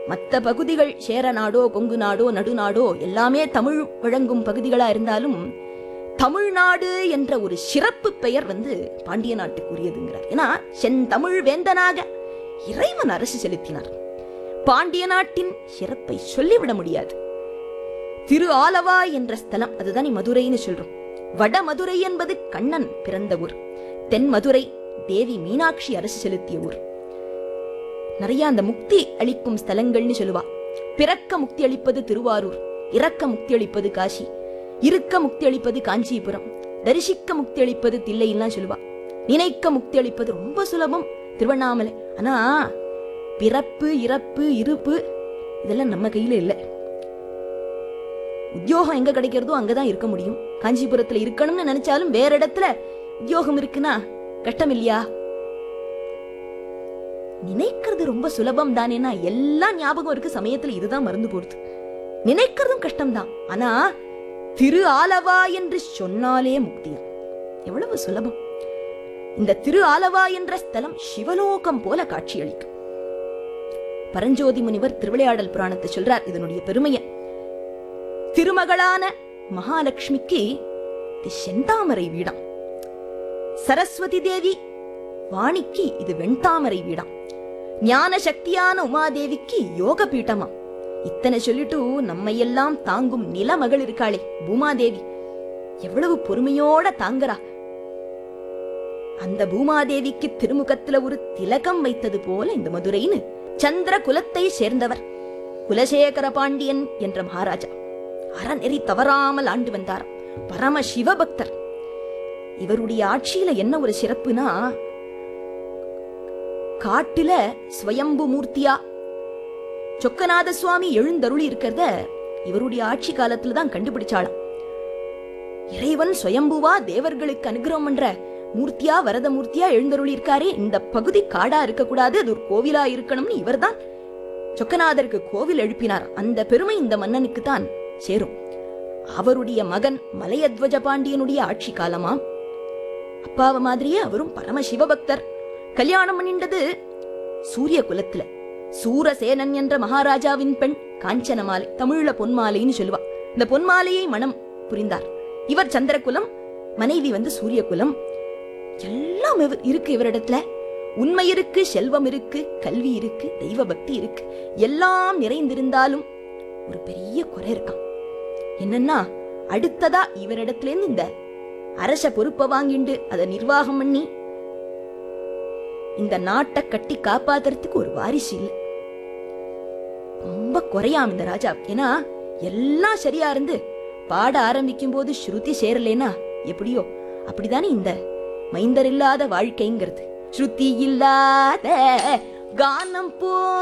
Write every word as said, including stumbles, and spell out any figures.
மற்ற பகுதிகள் சேர நாடோ கொங்கு நாடோ நடுநாடோ எல்லாமே தமிழ் வழங்கும் பகுதிகளா இருந்தாலும் தமிழ்நாடு என்ற ஒரு சிறப்பு பெயர் வந்து பாண்டிய நாட்டுக்குரியதுங்கிறார். ஏன்னா செந்தமிழ் வேந்தனாக இறைவன் அரசு செலுத்தினார். பாண்டிய நாட்டின் சிறப்பை சொல்லிவிட முடியாது. திரு ஆலவா என்ற ஸ்தலம், அதுதான் மதுரைன்னு சொல்றோம். வட மதுரை என்பது கண்ணன் பிறந்த ஊர். தென் மதுரை தேவி மீனாட்சி அரசு செலுத்திய ஊர். நிறைய அந்த முக்தி அளிக்கும் ஸ்தலங்கள்னு சொல்லுவா. பிறக்க முக்தி அளிப்பது திருவாரூர், இறக்க முக்தி அளிப்பது காசி, இருக்க முக்தி அளிப்பது காஞ்சிபுரம், தரிசிக்க முக்தி அளிப்பது தில்லையெல்லாம் சொல்லுவா. நினைக்க முக்தி அளிப்பது ரொம்ப சுலபம் திருவண்ணாமலை. ஆனா பிறப்பு இறப்பு இருப்பு இதெல்லாம் நம்ம கையில இல்லை. உத்தியோகம் எங்க கிடைக்கிறதோ அங்கதான் இருக்க முடியும். காஞ்சிபுரத்துல இருக்கணும்னு நினைச்சாலும் வேற இடத்துல உத்தியோகம் இருக்குன்னா கஷ்டம் இல்லையா? நினைக்கிறது ரொம்ப சுலபம் தானேனா எல்லாம் ஞாபகம் இருக்கு, சமயத்துல இதுதான் மறந்து போடுது. நினைக்கிறதும் கஷ்டம்தான். ஆனா திரு ஆலவா என்று சொன்னாலே முக்தியா எவ்வளவு சுலபம். இந்த திரு ஆலவா என்ற ஸ்தலம் சிவலோகம் போல காட்சி அளிக்கும். பரஞ்சோதி முனிவர் திருவிளையாடல் புராணத்தை சொல்றார் இதனுடைய பெருமைய. திருமகளான மகாலட்சுமிக்கு செந்தாமரை வீடாம். சரஸ்வதி தேவி வாணிக்கு இது வெண்தாமரை வீடாம். ஞான சக்தியான உமாதேவிக்கு யோக பீட்டமா. இத்தனை சொல்லிட்டு நம்மையெல்லாம் தாங்கும் நிலமகள் இருக்காளே பூமாதேவி, எவ்வளவு பொறுமையோட தாங்கறா. அந்த பூமாதேவிக்கு திருமுகத்துல ஒரு திலகம் வைத்தது போல இந்த மதுரைன்னு சந்திர குலத்தை சேர்ந்தவர் குலசேகர பாண்டியன் என்ற மகாராஜா அறநெறி தவறாமல் ஆண்டு வந்தார். பரம சிவபக்தர். இவருடைய ஆட்சியில என்ன ஒரு சிறப்புனா, காட்டுல ஸ்வயம்பு மூர்த்தியா சொக்கநாத சுவாமி எழுந்தருளி இருக்கிறத இவருடைய ஆட்சி காலத்துல தான் கண்டுபிடிச்சாளாம். இறைவன் ஸ்வயம்புவா தேவர்களுக்கு அனுகிரகம் பண்ற மூர்த்தியா வரத மூர்த்தியா எழுந்தருளி இருக்காரே, இந்த பகுதி காடா இருக்கக்கூடாது, அது ஒரு கோவிலா இருக்கணும்னு இவர்தான் சொக்கநாதருக்கு கோவில் எழுப்பினார். அந்த பெருமை இந்த மன்னனுக்கு தான் சேரும். அவருடைய மகன் மலையத்வஜ பாண்டியனுடைய ஆட்சி காலமாம். அப்பாவ மாதிரியே அவரும் பரம சிவபக்தர். கல்யாணம் பண்ணிண்டது சூரிய குலத்துல சூரசேனன் என்ற மகாராஜாவின் பெண் காஞ்சனமாலை, தமிழ்ல பொன்மாலைன்னு சொல்லுவா. இந்த பொன்மாலையை மனம் புரிந்தார். இவர் சந்திரகுலம், மனைவி வந்து சூரிய குலம். எல்லாம் இருக்கு இவரிடத்துல. உண்மை இருக்கு, செல்வம் இருக்கு, கல்வி இருக்கு, தெய்வ பக்தி இருக்கு. எல்லாம் நிறைந்திருந்தாலும் ஒரு பெரிய குறை இருக்கான். என்னன்னா, அடுத்ததா இவரிடத்துல இருந்து இந்த அரச பொறுப்பை வாங்கிண்டு அதை நிர்வாகம் பண்ணி இந்த நாட்டை கட்டி காப்பாத்துறதுக்கு ஒரு வாரிசு இல்லை. ரொம்ப குறையாம் இந்த ராஜா. ஏன்னா எல்லாம் சரியா இருந்து பாட ஆரம்பிக்கும் போது ஸ்ருதி சேரலேனா எப்படியோ அப்படித்தானே இந்த மைந்தர் இல்லாத வாழ்க்கைங்கிறது. ஸ்ருதி இல்லாத கானம் போ